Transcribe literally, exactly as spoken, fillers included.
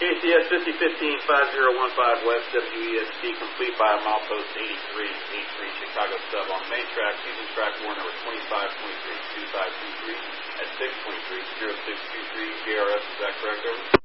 C S fifty fifteen five zero one five West W E S T, complete by milepost eighty-three eighty-three Chicago sub on main track, using track war number twenty-five twenty-three two five two three at six twenty-three oh six two three J R S. Is that correct, over?